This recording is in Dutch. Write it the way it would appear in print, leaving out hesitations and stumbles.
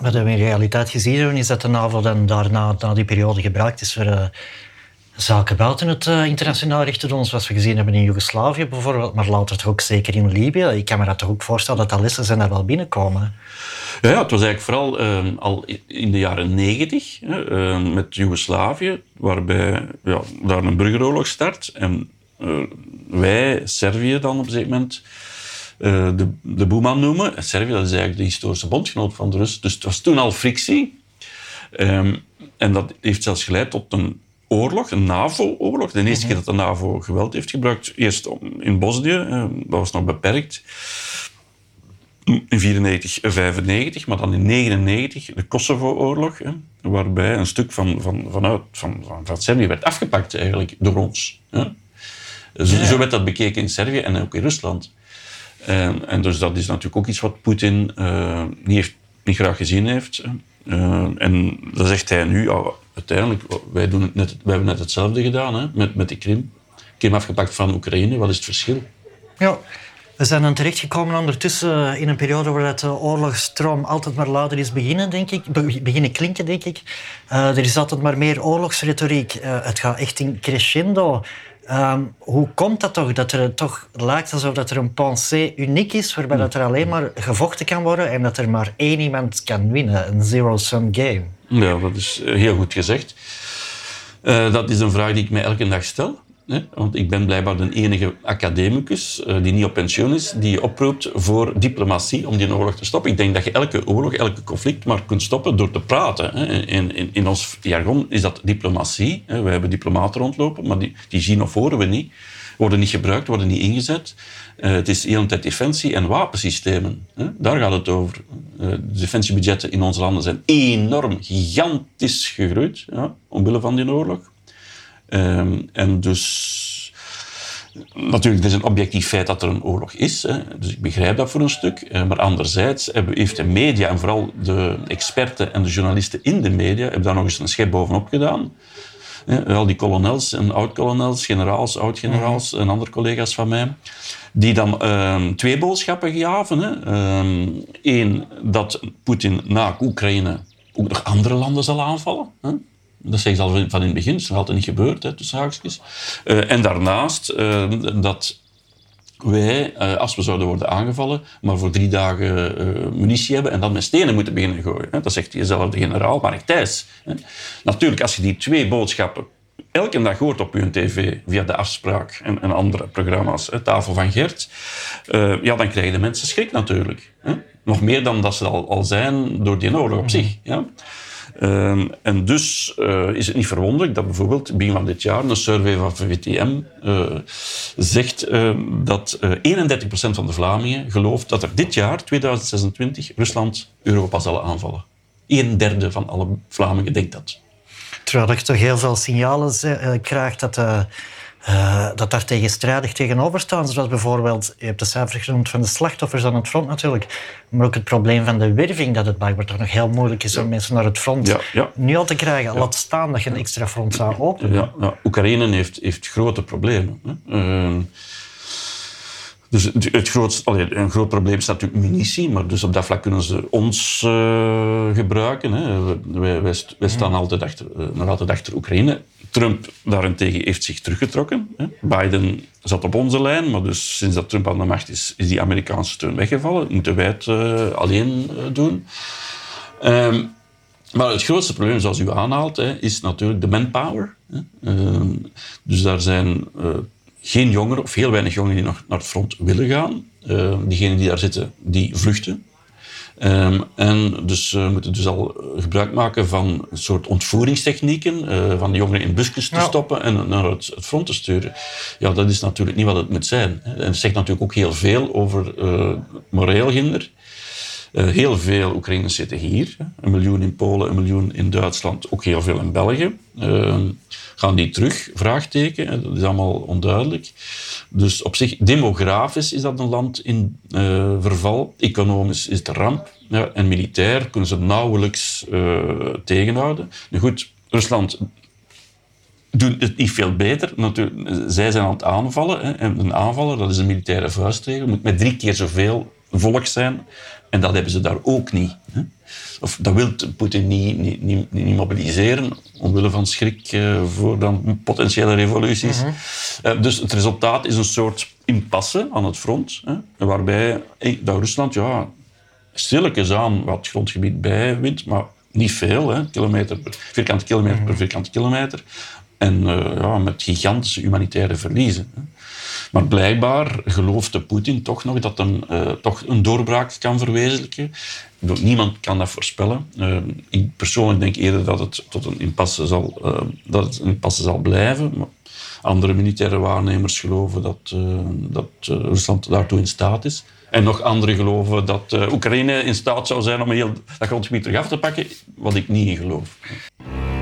Wat we in realiteit gezien hebben, is dat de NAVO dan daarna, na die periode gebruikt is voor zaken buiten het internationaal recht te doen, zoals we gezien hebben in Joegoslavië bijvoorbeeld, maar later toch ook zeker in Libië. Ik kan me dat toch ook voorstellen dat de lessen zijn daar wel binnenkomen. Ja, het was eigenlijk vooral al in de jaren 90 met Joegoslavië, waarbij daar een burgeroorlog start. En wij, Servië dan op een gegeven moment, de boeman noemen. Servië, dat is eigenlijk de historische bondgenoot van de Russen. Dus het was toen al frictie. En dat heeft zelfs geleid tot een oorlog, een NAVO-oorlog. De eerste keer dat de NAVO geweld heeft gebruikt. Eerst in Bosnië, dat was nog beperkt. In 94, 95, maar dan in 99 de Kosovo-oorlog, waarbij een stuk van Servië werd afgepakt eigenlijk door ons. Zo werd dat bekeken in Servië en ook in Rusland. En dus dat is natuurlijk ook iets wat Poetin niet graag gezien heeft. En dat zegt hij nu, uiteindelijk, wij hebben net hetzelfde gedaan met de Krim. Krim afgepakt van Oekraïne, wat is het verschil? Ja. We zijn dan terechtgekomen ondertussen in een periode waar dat de oorlogsstroom altijd maar luider is beginnen klinken, denk ik. Er is altijd maar meer oorlogsretoriek. Het gaat echt in crescendo. Hoe komt dat toch? Dat er toch lijkt alsof dat er een pensée uniek is, waarbij dat er alleen maar gevochten kan worden en dat er maar één iemand kan winnen. Een zero-sum game. Ja, dat is heel goed gezegd. Dat is een vraag die ik mij elke dag stel. Want ik ben blijkbaar de enige academicus die niet op pensioen is, die oproept voor diplomatie om die oorlog te stoppen. Ik denk dat je elke oorlog, elke conflict maar kunt stoppen door te praten. In ons jargon is dat diplomatie. We hebben diplomaten rondlopen, maar die zien of horen we niet. Worden niet gebruikt, worden niet ingezet. Het is de hele tijd defensie en wapensystemen. Daar gaat het over. De defensiebudgetten in onze landen zijn enorm, gigantisch gegroeid, omwille van die oorlog. En dus, natuurlijk, het is een objectief feit dat er een oorlog is. Dus ik begrijp dat voor een stuk. Maar anderzijds heeft de media, en vooral de experten en de journalisten in de media, hebben daar nog eens een schep bovenop gedaan. Al die kolonels en oud-kolonels, generaals, oud-generaals en andere collega's van mij, die dan twee boodschappen gaven. Eén, dat Poetin na Oekraïne ook nog andere landen zal aanvallen. Dat zeggen ze al van in het begin, dat is nog altijd niet gebeurd, tussen haakjes. En daarnaast dat wij, als we zouden worden aangevallen, maar voor 3 dagen munitie hebben en dan met stenen moeten beginnen gooien. Dat zegt diezelfde generaal, Mark Thijs. Natuurlijk, als je die twee boodschappen elke dag hoort op uw tv, via de afspraak en andere programma's, Tafel van Gert, dan krijgen de mensen schrik natuurlijk. Nog meer dan dat ze al zijn door die oorlog op zich. Ja. En dus is het niet verwonderlijk dat bijvoorbeeld begin van dit jaar een survey van VTM zegt dat 31% van de Vlamingen gelooft dat er dit jaar, 2026, Rusland Europa zal aanvallen. 1/3 van alle Vlamingen denkt dat. Terwijl ik toch heel veel signalen krijg dat daar tegenstrijdig tegenover staan. Zoals bijvoorbeeld, je hebt de cijfers genoemd van de slachtoffers aan het front natuurlijk, maar ook het probleem van de werving, dat het blijkbaar toch nog heel moeilijk is om mensen naar het front nu al te krijgen. Laat staan dat je een extra front zou openen. Oekraïne heeft grote problemen. Dus een groot probleem is natuurlijk munitie, maar dus op dat vlak kunnen ze ons gebruiken. Wij staan nog altijd achter Oekraïne. Trump daarentegen heeft zich teruggetrokken. Biden zat op onze lijn, maar dus sinds dat Trump aan de macht is die Amerikaanse steun weggevallen. Moeten wij het alleen doen. Maar het grootste probleem, zoals u aanhaalt, is natuurlijk de manpower. Dus daar zijn geen jongeren, of heel weinig jongeren die nog naar het front willen gaan. Diegenen die daar zitten, die vluchten. En dus moeten dus al gebruik maken van een soort ontvoeringstechnieken, van de jongeren in busjes te stoppen en naar het front te sturen. Ja, dat is natuurlijk niet wat het moet zijn. En het zegt natuurlijk ook heel veel over moreel hinder. Heel veel Oekraïners zitten hier. 1 miljoen in Polen, 1 miljoen in Duitsland, ook heel veel in België. Gaan die terug? Vraagteken. Dat is allemaal onduidelijk. Dus op zich, demografisch is dat een land in verval. Economisch is het een ramp. Ja, en militair kunnen ze nauwelijks tegenhouden. Nu goed, Rusland doet het niet veel beter. Natuurlijk, zij zijn aan het aanvallen. En een aanvaller, dat is een militaire vuistregel, moet met 3 keer zoveel volk zijn. En dat hebben ze daar ook niet. Hè. Of dat wil Poetin niet mobiliseren, omwille van schrik voor dan potentiële revoluties. Dus het resultaat is een soort impasse aan het front, hè, waarbij dat Rusland stilletjes aan wat grondgebied bijwint, maar niet veel, hè, vierkante kilometer per vierkante kilometer. En met gigantische humanitaire verliezen. Hè. Maar blijkbaar geloofde Poetin toch nog dat hij toch een doorbraak kan verwezenlijken. Niemand kan dat voorspellen. Ik persoonlijk denk eerder dat het tot een impasse zal blijven. Maar andere militaire waarnemers geloven dat Rusland daartoe in staat is. En nog anderen geloven dat Oekraïne in staat zou zijn om heel dat grondgebied terug af te pakken, wat ik niet geloof.